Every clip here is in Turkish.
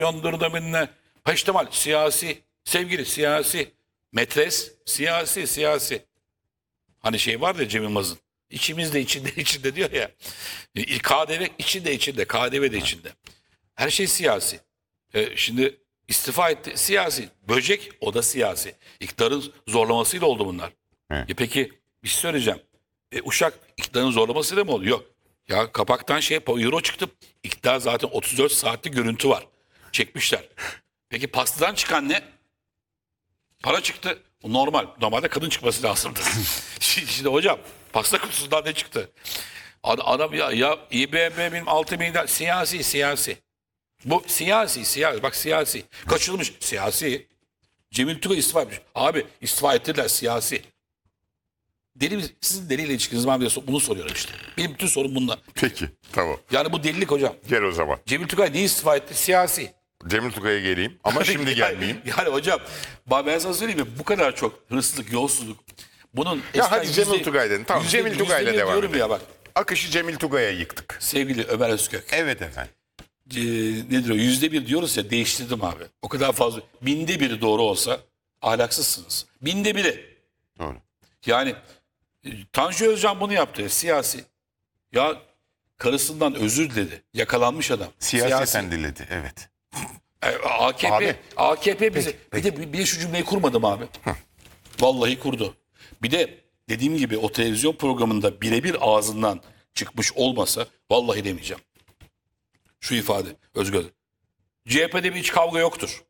dominine, peştemal, siyasi, sevgili siyasi, metres, siyasi. Hani şey var ya Cem Yılmaz'ın. İçimizde içinde diyor ya. KDV içinde, KDV de içinde. Her şey siyasi. Şimdi istifa etti, siyasi. Böcek, o da siyasi. İktidarın zorlamasıyla oldu bunlar. Peki bir şey söyleyeceğim. Uşak iktidarın zorlamasıyla mı oldu? Yok. Ya kapaktan euro çıktı. İktidar zaten 34 saatlik görüntü var. Çekmişler. Peki pastadan çıkan ne? Para çıktı. O normal. Normalde kadın çıkması lazımdı. Şimdi hocam pasta kutusundan ne çıktı? Adam ya İBB benim 6 milyar siyasi. Bu siyasi. Bak siyasi. Kaçırılmış siyasi. Cemil Tugay istifa etmiş. Abi istifa ettiler siyasi. Sizin deliyle ilişkiniz var mı diye bunu soruyorum işte. Benim bütün sorum bununla. Peki, tamam. Yani bu delilik hocam. Gel o zaman. Cemil Tugay niye istifa etti? Siyasi. Cemil Tugay'a geleyim ama şimdi gelmeyeyim. Yani hocam ben sana söyleyeyim mi? Bu kadar çok hırsızlık, yolsuzluk. Bunun Ya hadi Cemil Tugay dedin. Tamam, Cemil Tugay'la devam edelim. Ya bak. Akışı Cemil Tugay'a yıktık. Sevgili Ömer Özkök. Evet efendim. Nedir o? %1 diyoruz ya, değiştirdim abi. O kadar fazla. 1/1000'i doğru olsa ahlaksızsınız. 1/1000'i. Doğru. Yani Tanju Özcan bunu yaptı. Siyasi. Ya karısından özür diledi. Yakalanmış adam. Siyaseten diledi, evet. AKP bize bir de şu cümleyi kurmadım abi. Vallahi kurdu. Bir de dediğim gibi o televizyon programında birebir ağzından çıkmış olmasa vallahi demeyeceğim. Şu ifade Özgür. CHP'de bir iç kavga yoktur.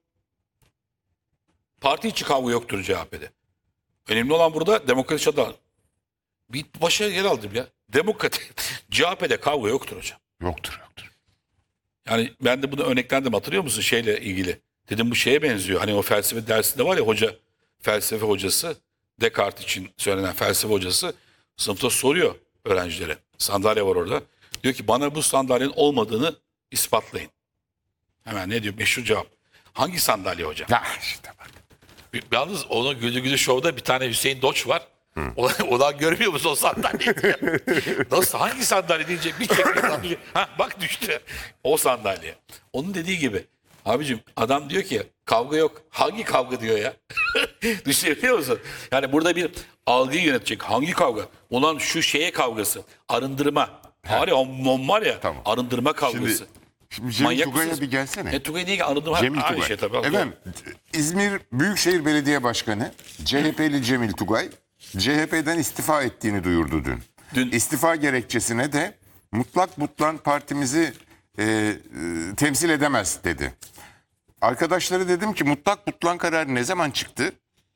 Parti içi kavga yoktur CHP'de. Önemli olan burada demokrasi adı. Bir başa yer aldım ya. CHP'de kavga yoktur hocam. Yoktur. Yani ben de bunu örneklendim, hatırlıyor musun şeyle ilgili? Dedim bu şeye benziyor. Hani o felsefe dersinde var ya hoca, felsefe hocası, Descartes için söylenen felsefe hocası sınıfta soruyor öğrencilere. Sandalye var orada. Diyor ki bana bu sandalyenin olmadığını ispatlayın. Hemen ne diyor? Meşhur cevap. Hangi sandalye hocam? Ya işte bak. Yalnız onun Güldü Show'da bir tane Hüseyin Doç var. Ulan görmüyor musun o sandalyeyi? Nasıl? Hangi sandalye deyince bir çekti. Bak düştü. O sandalye. Onun dediği gibi. Abicim adam diyor ki kavga yok. Hangi kavga diyor ya? Düşünebiliyor musun? Yani burada bir algıyı yönetecek. Hangi kavga? Ulan şu şeye kavgası. Arındırma. Var ya Tamam. Arındırma kavgası. Şimdi Cemil Tugay'a bir gelsene. Tugay niye arındırma? Cemil Tugay. Şey, tabii, Efendim, İzmir Büyükşehir Belediye Başkanı CHP'li Cemil Tugay CHP'den istifa ettiğini duyurdu dün. İstifa gerekçesine de mutlak butlan partimizi temsil edemez dedi. Arkadaşları dedim ki mutlak butlan kararı ne zaman çıktı?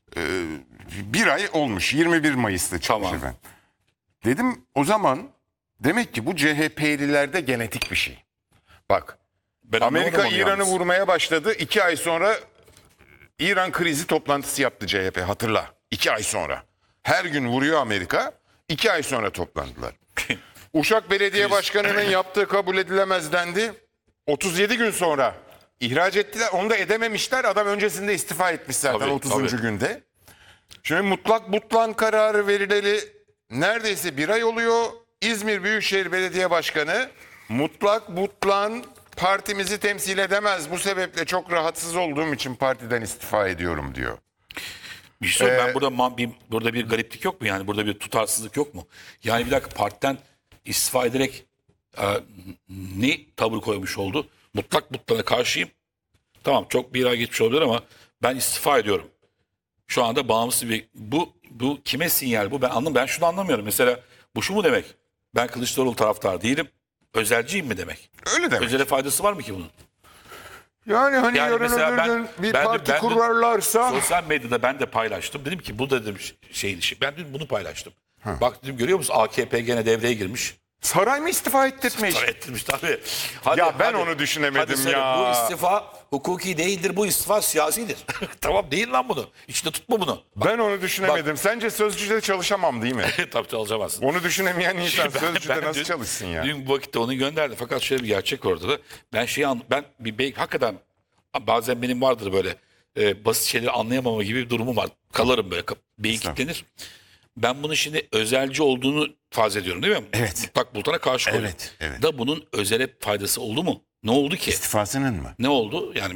Bir ay olmuş. 21 Mayıs'ta çıkmış Tamam. efendim. Dedim o zaman demek ki bu CHP'lilerde genetik bir şey. Bak Ben Amerika anlamadım onu İran'ı yalnız. vurmaya başladı. 2 ay sonra İran krizi toplantısı yaptı CHP, hatırla. 2 ay sonra. Her gün vuruyor Amerika. 2 ay sonra toplandılar. Uşak Belediye Başkanı'nın yaptığı kabul edilemez dendi. 37 gün sonra ihraç ettiler. Onu da edememişler. Adam öncesinde istifa etmiş zaten Tabii, 30. günde. Şimdi mutlak butlan kararı verileli neredeyse bir ay oluyor. İzmir Büyükşehir Belediye Başkanı mutlak butlan partimizi temsil edemez. Bu sebeple çok rahatsız olduğum için partiden istifa ediyorum diyor. Bir şey söyleyeyim, ben burada bir gariplik yok mu yani? Burada bir tutarsızlık yok mu? Yani bir dakika, partiden istifa ederek ne tavır koymuş oldu? Mutlak butlana karşıyım. Tamam, çok bir ay geçmiş olabilir ama ben istifa ediyorum. Şu anda bağımsız bir bu kime sinyal bu? Ben şunu anlamıyorum. Mesela bu şu mu demek? Ben Kılıçdaroğlu taraftar değilim. Özelciyim mi demek? Öyle demek. Özele faydası var mı ki bunun? Yani hani Yani yarın mesela öbür gün bir ben de- parti ben de- kurarlarsa Sosyal medyada ben de paylaştım. Dedim ki bu da dedim şeyin işi. Ben dün bunu paylaştım. Bak dedim, görüyor musun? AKP gene devreye girmiş. saray mı istifa ettirmiş? Ettirmiş tabii. Ya ben onu düşünemedim söyle, ya. Bu istifa hukuki değildir. Bu istifa siyasidir. Tamam, değil lan bunu. İçinde tutma bunu. Ben onu düşünemedim. Sence Sözcü'de çalışamam değil mi? Tabii çalışamazsın. Onu düşünemeyen insan Sözcü'de nasıl dün- çalışsın ya? Dün bu vakitte onu gönderdi. Fakat şöyle bir gerçek ortada. Hakikaten bazen benim vardır böyle basit şeyleri anlayamama gibi bir durumum var. Kalarım böyle. Beyin kilitlenir. Ben bunun şimdi özelci olduğunu farz ediyorum değil mi? Evet. Mutlak butana karşı koyuyorum. Evet. Da bunun özele faydası oldu mu? Ne oldu ki? İstifasının mı? Ne oldu? Yani